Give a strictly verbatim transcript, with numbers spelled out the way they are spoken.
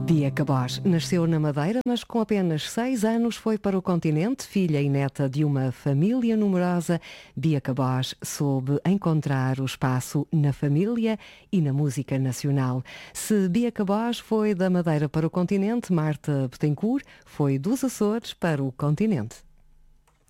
Bia Cabós nasceu na Madeira, mas com apenas seis anos foi para o continente. Filha e neta de uma família numerosa, Bia Cabós soube encontrar o espaço na família e na música nacional. Se Bia Cabós foi da Madeira para o continente, Marta Bettencourt foi dos Açores para o continente.